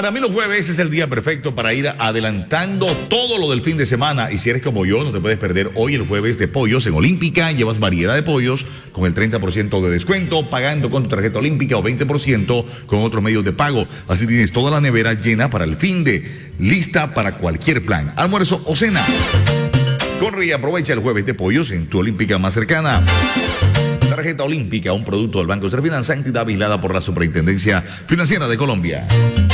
Para mí los jueves es el día perfecto para ir adelantando todo lo del fin de semana. Y si eres como yo, no te puedes perder hoy el jueves de pollos en Olímpica. Llevas variedad de pollos con el 30% de descuento, pagando con tu tarjeta Olímpica o 20% con otros medios de pago. Así tienes toda la nevera llena para el fin de, lista para cualquier plan, almuerzo o cena. Corre y aprovecha el jueves de pollos en tu Olímpica más cercana. Tarjeta Olímpica, un producto del Banco Serfinanza, entidad vigilada por la Superintendencia Financiera de Colombia.